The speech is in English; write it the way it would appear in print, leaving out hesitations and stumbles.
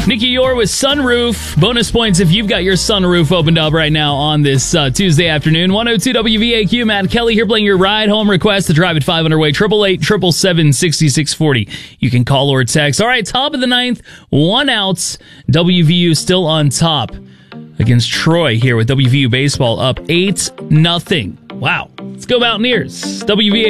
Nikki Orr with Sunroof. Bonus points if you've got your sunroof opened up right now on this Tuesday afternoon. 102 WVAQ. Matt Kelly here playing your ride home request. The drive at 5 underway. 888-777-6640. You can call or text. All right, top of the ninth. 1 outs. WVU still on top against Troy here with WVU baseball up 8-0. Wow. Let's go Mountaineers. WVA